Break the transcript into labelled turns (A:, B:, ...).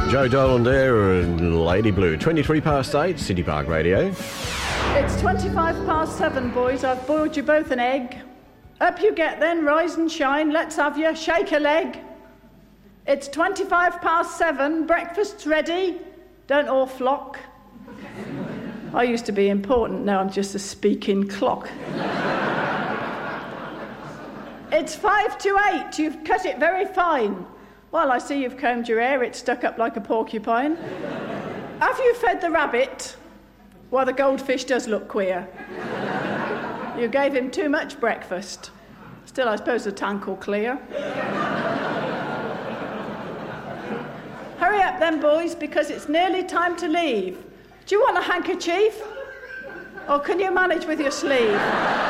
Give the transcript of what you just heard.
A: Joe Dolan there and Lady Blue. 23 past 8, City Park Radio.
B: It's 25 past 7, boys. I've boiled you both an egg. Up you get then, rise and shine. Let's have you. Shake a leg. It's 25 past 7. Breakfast's ready. Don't all flock. I used to be important. Now I'm just a speaking clock. It's 5 to 8. You've cut it very fine. Well, I see you've combed your hair. It's stuck up like a porcupine. Have you fed the rabbit? Well, the goldfish does look queer. You gave him too much breakfast. Still, I suppose the tank will clear. Hurry up then, boys, because it's nearly time to leave. Do you want a handkerchief? Or can you manage with your sleeve?